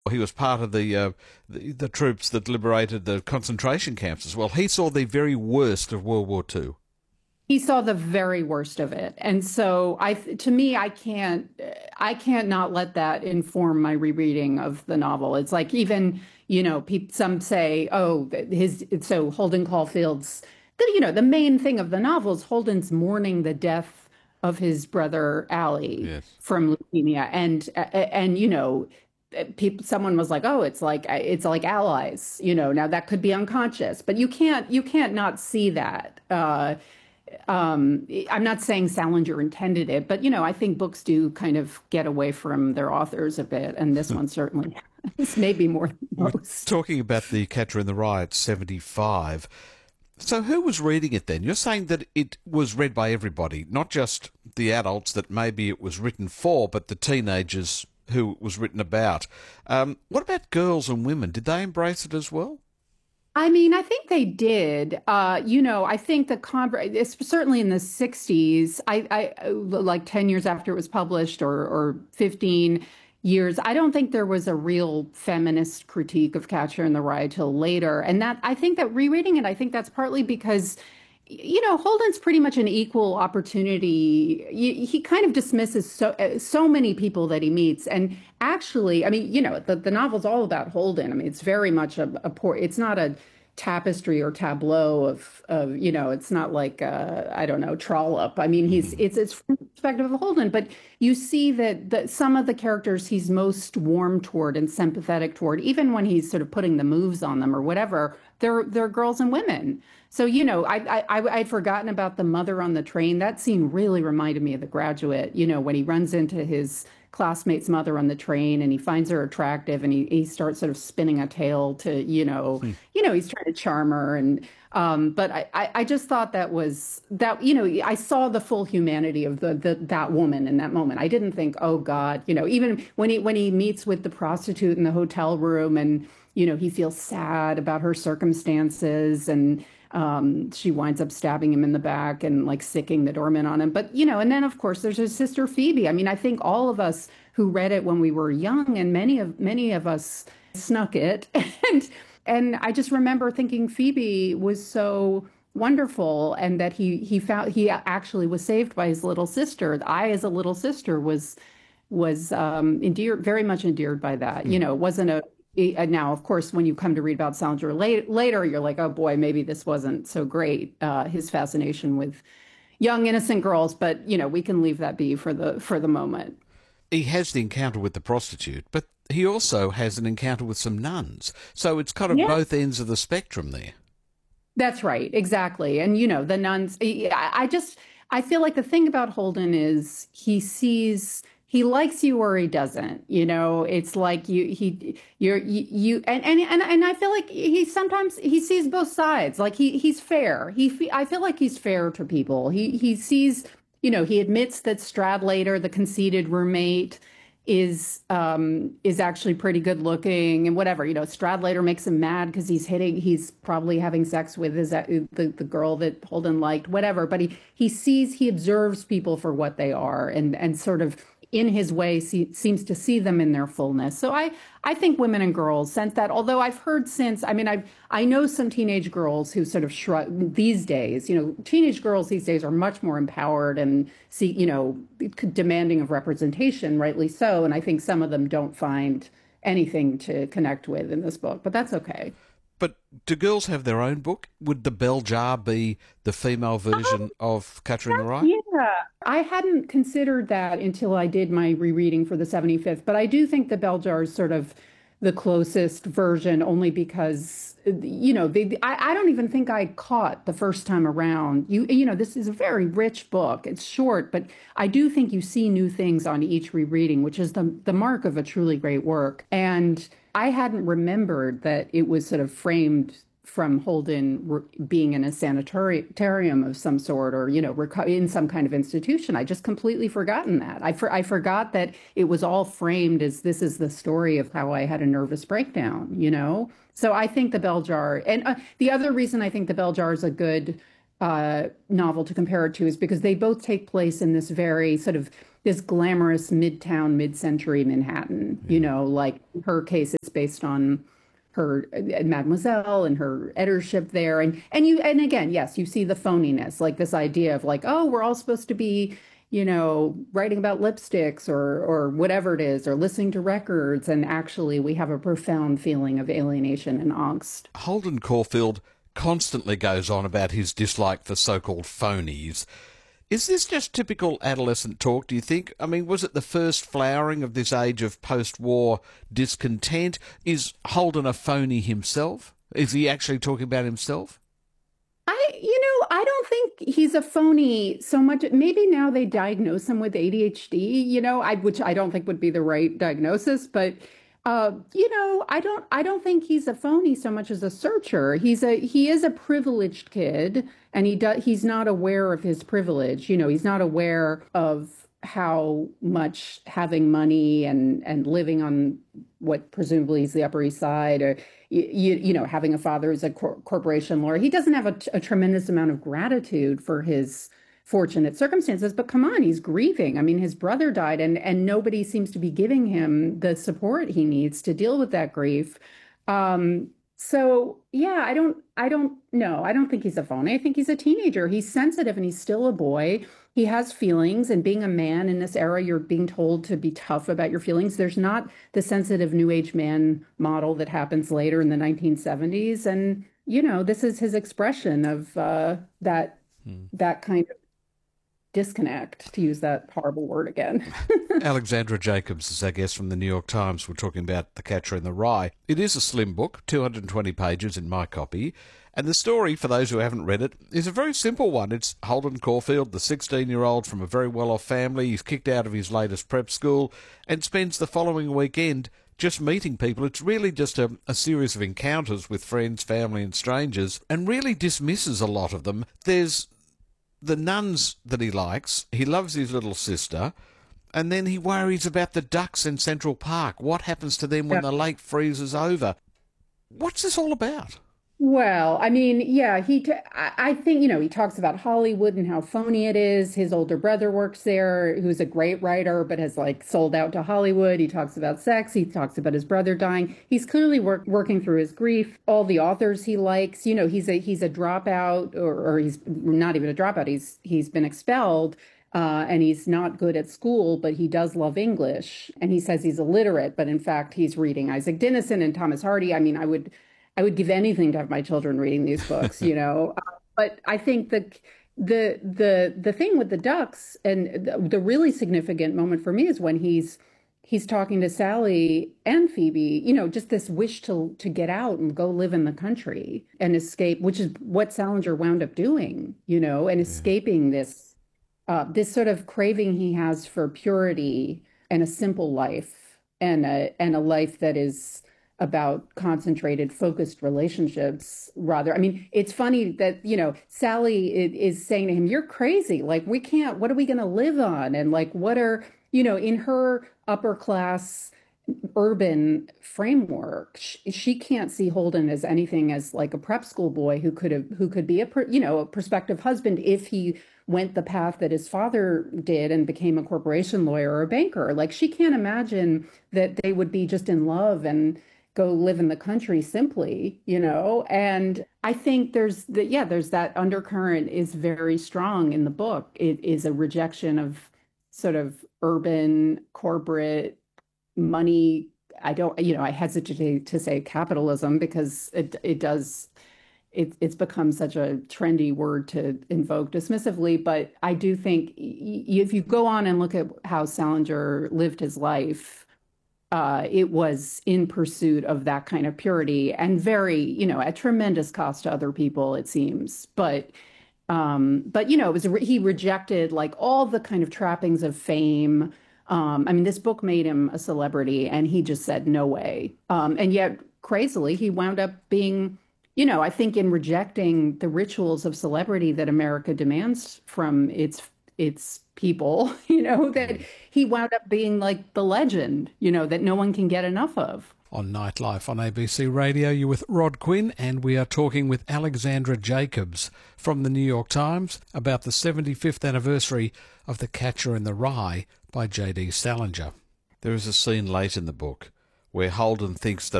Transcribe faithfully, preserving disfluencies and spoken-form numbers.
He was part of the, uh, the the troops that liberated the concentration camps as well. He saw the very worst of World War Two. He saw the very worst of it. And so I, to me, I can't, I can't not let that inform my rereading of the novel. It's like even, you know, some say, oh, his, so Holden Caulfield's, you know, the main thing of the novel is Holden's mourning the death of his brother Allie Yes. from leukemia. And, and, you know, people, someone was like, oh, it's like, it's like allies, you know, now that could be unconscious, but you can't, you can't not see that. Uh, um, I'm not saying Salinger intended it, but you know, I think books do kind of get away from their authors a bit, and this one certainly has, maybe more than We're most. talking about The Catcher in the Rye at seventy-five. So who was reading it then? You're saying that it was read by everybody, not just the adults that maybe it was written for, but the teenagers who it was written about. Um, what about girls and women? Did they embrace it as well? I mean, I think they did. Uh, you know, I think the con it's certainly in the sixties, I, I like ten years after it was published or or fifteen years. I don't think there was a real feminist critique of Catcher in the Rye till later. And that I think that rereading it, I think that's partly because you know, Holden's pretty much an equal opportunity. He, he kind of dismisses so uh, so many people that he meets, and actually, I mean, you know, the the novel's all about Holden. I mean, it's very much a, a poor. It's not a tapestry or tableau of of you know. It's not like uh, I don't know Trollope. I mean, he's it's it's from the perspective of Holden, but you see that that some of the characters he's most warm toward and sympathetic toward, even when he's sort of putting the moves on them or whatever, they're they're girls and women. So, you know, I, I, I'd forgotten about the mother on the train. That scene really reminded me of The Graduate, you know, when he runs into his classmate's mother on the train and he finds her attractive and he, he starts sort of spinning a tale to, you know, Hmm. you know, he's trying to charm her. And, um, but I, I, I just thought that was that, you know, I saw the full humanity of the, the, that woman in that moment. I didn't think, oh God, you know, even when he, when he meets with the prostitute in the hotel room and, you know, he feels sad about her circumstances and, um, she winds up stabbing him in the back and like sicking the doorman on him. But, you know, and then of course there's his sister Phoebe. I mean, I think all of us who read it when we were young and many of many of us snuck it. And and I just remember thinking Phoebe was so wonderful and that he he found he actually was saved by his little sister. I, as a little sister, was was um, endeared, very much endeared by that. Hmm. You know, it wasn't a uh, now, of course, when you come to read about Salinger late, later, you're like, oh boy, maybe this wasn't so great. Uh, his fascination with young, innocent girls, but you know, we can leave that be for the for the moment. He has the encounter with the prostitute, but he also has an encounter with some nuns. So it's kind of Yeah, both ends of the spectrum there. that's right, exactly. And you know, the nuns. I, I just I feel like the thing about Holden is he sees he likes you or he doesn't. You know, it's like you he you're you, you and, and and and I feel like he sometimes he sees both sides. Like he he's fair. He I feel like he's fair to people. He he sees. You know, he admits that Stradlater, the conceited roommate, is um is actually pretty good looking and whatever. You know, Stradlater makes him mad because he's hitting he's probably having sex with his uh, the, the girl that Holden liked, whatever. But he he sees he observes people for what they are and and sort of in his way see, seems to see them in their fullness. So I I think women and girls sense that. Although I've heard since, I mean, I I know some teenage girls who sort of shrug these days. You know, teenage girls these days are much more empowered and see, you know, demanding of representation, rightly so. And I think some of them don't find anything to connect with in this book, but that's okay. But do girls have their own book? Would the Bell Jar be the female version of Catcher in the Rye? Yeah, I hadn't considered that until I did my rereading for the seventy-fifth, but I do think the bell jar is sort of the closest version only because, you know, they, I, I don't even think I caught the first time around. You, you know, this is a very rich book. It's short, but I do think you see new things on each rereading, which is the, the mark of a truly great work. And I hadn't remembered that it was sort of framed from Holden being in a sanitarium of some sort or, you know, in some kind of institution. I just completely forgotten that. I, for, I forgot that it was all framed as this is the story of how I had a nervous breakdown, you know? So I think The Bell Jar, and uh, the other reason I think The Bell Jar is a good uh, novel to compare it to is because they both take place in this very sort of this glamorous midtown, mid-century Manhattan. You Yeah. know, like in her case, it's based on her uh, Mademoiselle and her editorship there. And and you and again, yes, you see the phoniness, like this idea of like, oh, we're all supposed to be, you know, writing about lipsticks or or whatever it is, or listening to records, and actually we have a profound feeling of alienation and angst. Holden Caulfield constantly goes on about his dislike for so-called phonies. Is this just typical adolescent talk, do you think? I mean, was it the first flowering of this age of post-war discontent? Is Holden a phony himself? Is he actually talking about himself? I, you know, I don't think he's a phony so much. Maybe now they diagnose him with A D H D, you know, I, which I don't think would be the right diagnosis, but uh, you know, I don't, I don't think he's a phony so much as a searcher. He's a, he is a privileged kid, and he does, he's not aware of his privilege. You know, he's not aware of how much having money and and living on what presumably is the Upper East Side, or you, you know, having a father who's a cor corporation lawyer. He doesn't have a, a tremendous amount of gratitude for his fortunate circumstances, but come on, he's grieving. I mean, his brother died, and and nobody seems to be giving him the support he needs to deal with that grief. Um, so yeah, I don't, I don't know. I don't think he's a phony. I think he's a teenager. He's sensitive, and he's still a boy. He has feelings, and being a man in this era, you're being told to be tough about your feelings. There's not the sensitive new age man model that happens later in the nineteen seventies. And, you know, this is his expression of uh, that, Hmm. that kind of disconnect, to use that horrible word again. Alexandra Jacobs is our guest from the New York Times. We're talking about The Catcher in the Rye. It is a slim book, two hundred twenty pages in my copy. And the story, for those who haven't read it, is a very simple one. It's Holden Caulfield, the sixteen-year-old from a very well-off family. He's kicked out of his latest prep school and spends the following weekend just meeting people. It's really just a, a series of encounters with friends, family and strangers, and really dismisses a lot of them. There's the nuns that he likes. He loves his little sister. And then he worries about the ducks in Central Park. What happens to them when Yeah. the lake freezes over? What's this all about? Well, I mean, yeah, he, t I I think, you know, he talks about Hollywood and how phony it is. His older brother works there, who's a great writer, but has like sold out to Hollywood. He talks about sex. He talks about his brother dying. He's clearly work, working through his grief. All the authors he likes, you know, he's a, he's a dropout, or, or he's not even a dropout. He's, he's been expelled. Uh, and he's not good at school, but he does love English. And he says he's illiterate, but in fact, he's reading Isaac Dinesen and Thomas Hardy. I mean, I would, I would give anything to have my children reading these books, you know. Uh, but I think the the the the thing with the ducks, and the, the really significant moment for me, is when he's he's talking to Sally and Phoebe, you know, just this wish to to get out and go live in the country and escape, which is what Salinger wound up doing, you know, and Yeah. escaping this uh, this sort of craving he has for purity and a simple life, and a and a life that is about concentrated, focused relationships rather. I mean, it's funny that, you know, Sally i- is saying to him, "You're crazy. Like, we can't, what are we going to live on? And like, what are, you know, in her upper class urban framework, sh she can't see Holden as anything as like a prep school boy who could have, who could be a, pr- you know, a prospective husband if he went the path that his father did and became a corporation lawyer or a banker. Like, she can't imagine that they would be just in love and go live in the country simply, you know? And I think there's the, yeah, there's that undercurrent is very strong in the book. It is a rejection of sort of urban corporate money. I don't, you know, I hesitate to say capitalism because it it does it, it's become such a trendy word to invoke dismissively. But I do think y- if you go on and look at how Salinger lived his life, uh, it was in pursuit of that kind of purity, and very, you know, at tremendous cost to other people, it seems. But um, but you know, it was he rejected like all the kind of trappings of fame. Um, I mean, this book made him a celebrity, and he just said no way. Um, and yet, crazily, he wound up being, you know, I think in rejecting the rituals of celebrity that America demands from its its people, you know, that Mm. he wound up being like the legend, you know, that no one can get enough of. On Nightlife on A B C Radio, you're with Rod Quinn, and we are talking with Alexandra Jacobs from the New York Times about the seventy-fifth anniversary of The Catcher in the Rye by J D Salinger. There is a scene late in the book where Holden thinks that